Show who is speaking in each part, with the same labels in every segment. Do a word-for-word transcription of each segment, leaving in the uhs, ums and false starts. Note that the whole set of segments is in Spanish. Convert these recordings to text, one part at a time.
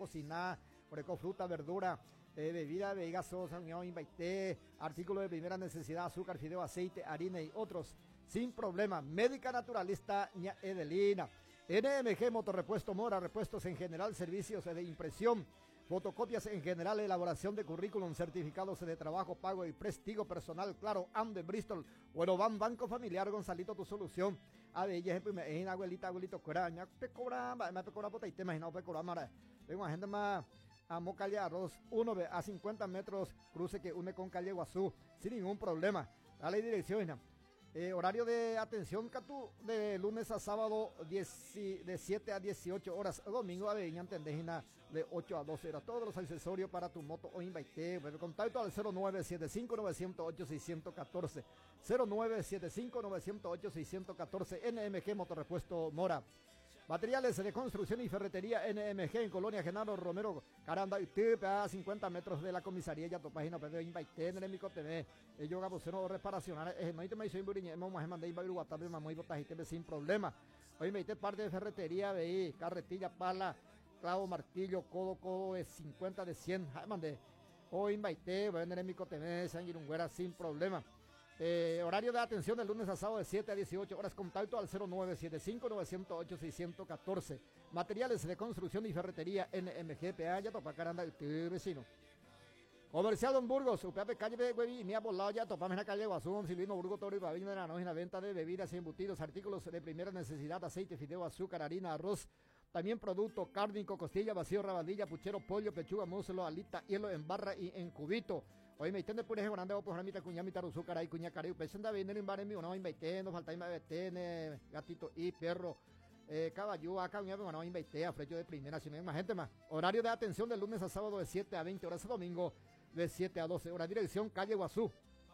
Speaker 1: cocinar, oreco fruta, verdura, eh, bebida, bebida gasosa, invaité, artículos de primera necesidad, azúcar, fideo, aceite, harina y otros, sin problema. Médica naturalista ña Edelina. N M G Motorrepuesto Mora, repuestos en general, servicios de impresión, fotocopias en general, elaboración de currículum, certificados de trabajo, pago y prestigio personal, claro, A M de Bristol, bueno, van Banco Familiar, Gonzalito, tu solución. A ver, ella es abuelita, abuelito, coraña, te cobra, me te cobra, te imaginas, te cobra, mara. Tengo gente más a Mocalle Arroz, uno a cincuenta metros, cruce que une con Calle Guazú, sin ningún problema. Dale dirección, Eh, horario de atención, Catu, de lunes a sábado diez, de siete a dieciocho horas, domingo a Aveña, entendés, de ocho a doce horas, todos los accesorios para tu moto o invite, contacto al cero nueve siete cinco nueve cero ocho seis uno cuatro, cero nueve siete cinco nueve cero ocho seis uno cuatro, N M G Motorrepuesto Mora. Materiales de construcción y ferretería N M G en Colonia Genaro Romero, Caranda y a cincuenta metros de la comisaría, ya tu página pero invite en el mico T V, ellos gaboceno reparación, eh, no te me hizo imburiñe, más mandé iba a guatar de mamá y botajite sin problema. Hoy me diste parte de ferretería, veí, carretilla, pala, clavo, martillo, codo, codo de cincuenta de cien, mandé. Hoy invite, voy a vender en mico T V, sanguirungüera sin problema. Eh, horario de atención de lunes a sábado de siete a dieciocho horas, contacto al cero nueve siete cinco nueve cero ocho seis uno cuatro. Materiales de construcción y ferretería N M G P A, ya topa caranda el vecino. Comercial Don Burgos, U P A P calle de Hueví, Mía Bolao, ya topamos en la calle Guazú, Don Silvino, Burgo, Toro y Pabellón de la Noche, en la venta de bebidas y embutidos, artículos de primera necesidad, aceite, fideo, azúcar, harina, arroz, también producto cárnico, costilla, vacío, rabandilla, puchero, pollo, pechuga, muslo, alita, hielo en barra y en cubito. Hoy me entiende por ejemplo, grande, pues mitad cuña, mitad rusu, caray, cuña, caray, pensando en el bar en mi, no, invité, no falta invité, gatito y perro, eh, caballo, acá, no, invité, a frecho de primera, si no hay más gente más. Horario de atención de lunes a sábado de siete a veinte horas, domingo de siete a doce horas, dirección calle Guazú,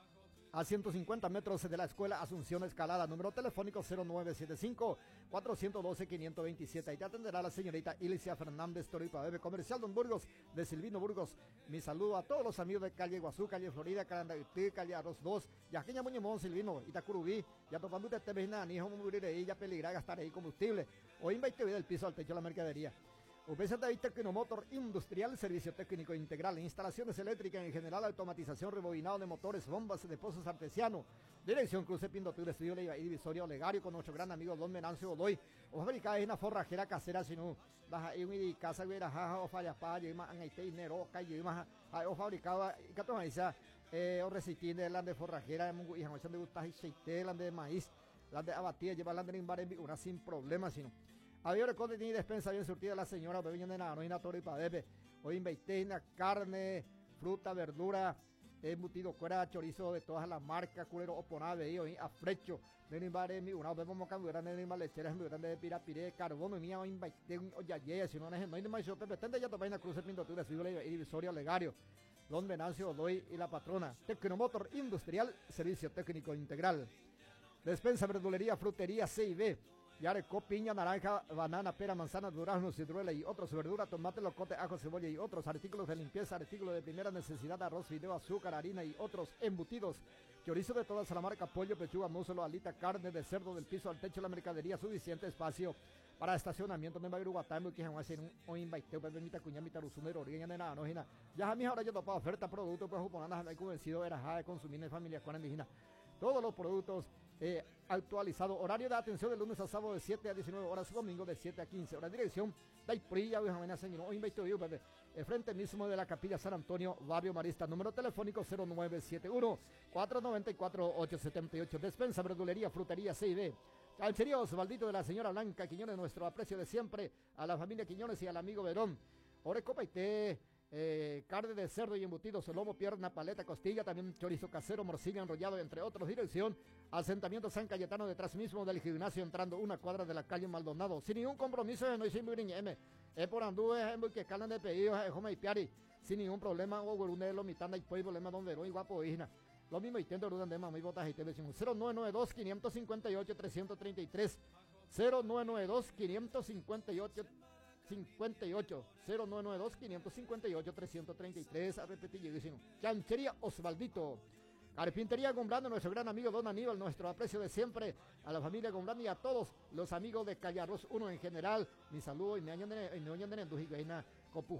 Speaker 1: a ciento cincuenta metros de la escuela Asunción Escalada, número telefónico cero nueve siete cinco cuatro uno dos cinco dos siete. Ahí te atenderá la señorita Ilicia Fernández Toripa, bebé comercial Don Burgos, de Silvino Burgos. Mi saludo a todos los amigos de calle Guazú, calle Florida, Carandaití, calle Arroz dos, Yaqueña Muñemón, Silvino, Itacurubí, ya topando usted te ves nada, ni hijo morir ahí, ya peligra gastar ahí combustible. Hoy invite del piso al techo de la mercadería. U P Z Tecnomotor Industrial, servicio técnico integral, instalaciones eléctricas en general, automatización, rebobinado de motores, bombas de pozos artesianos, dirección Cruce Pindotur, estudio y divisorio Olegario con nuestro gran amigo Don Menancio Godoy, o fabricada en una forrajera casera, sino baja ahí un casa, güey, jaja, o falla pa, yo más en este dinero, calle, más, o fabricaba, y que toma esa, o resistir de la de forrajera, y jamás de gustas y aceite, la de maíz, la de abatida, lleva la de limbar en una sin problema, sino. Había recorte y despensa bien surtida la señora, bebé de nada, no hay toro y padepe. Hoy inveiteina, carne, fruta, verdura, embutido, cuera, chorizo de todas las marcas, culero, oponave, hoy afrecho, de nimbare, mi una vez vamos a cambiar de nimbare lecheras, mi grande de pirapire, carbono, mía, hoy inveite, oye, si no es no hay más, yo pepe, tende ya topaina, cruce pintura, sigo y divisorio legario, Don Venancio, Doy y la patrona, Tecnomotor Industrial, servicio técnico integral. Despensa, verdulería, frutería, C y B. Yareco, piña, naranja, banana, pera, manzana, durazno, ciruela y otros, verdura, tomate, locote, ajo, cebolla y otros, artículos de limpieza, artículos de primera necesidad, arroz, fideo, azúcar, harina y otros, embutidos, chorizo de todas la marca, pollo, pechuga, muslo, alita, carne de cerdo del piso al techo de la mercadería, suficiente espacio para estacionamiento, me va a ir guatambo, que jamás en un invite, pues permita cuña, mitad rusumero, orilla, de nada, no, jina. Ya a mí ahora yo topa oferta, producto, pues, juponana, me he convencido, era de consumir en familia, con indígena. Todos los productos eh, actualizados. Horario de atención de lunes a sábado de siete a diecinueve horas, domingo de siete a quince horas. Dirección Taiprilla, señor. Hoy invito yo, bebé. El frente mismo de la Capilla San Antonio, Barrio Marista. Número telefónico cero nueve siete uno cuatro nueve cuatro ocho siete ocho. Despensa, verdulería, frutería, C y B. Calcería Osvaldito de la señora Blanca Quiñones, nuestro aprecio de siempre a la familia Quiñones y al amigo Verón. Orecopa y té. Eh, carne de cerdo y embutidos, lomo, pierna, paleta, costilla, también chorizo casero, morcilla enrollado, entre otros. Dirección asentamiento San Cayetano, detrás mismo del gimnasio, entrando una cuadra de la calle Maldonado, sin ningún compromiso. No hice muy M, es por andú, es que calan de pedidos, es home y piari, sin ningún problema. O gurune lo mitanda y pues problema donde no, y guapo hijna. Lo mismo intento rudan de mamá y botas y te decimos cero nueve nueve dos cinco cinco ocho tres tres tres, cero nueve nueve dos cinco cinco ocho cincuenta y ocho, cero nueve nueve dos cinco cinco ocho tres tres tres. A repetir, vecino. Chanchería Osvaldito. Carpintería Gombrando, nuestro gran amigo Don Aníbal, nuestro aprecio de siempre a la familia Gombrando y a todos los amigos de Calle Arroz uno en general. Mi saludo y me añaden en Dujigaina,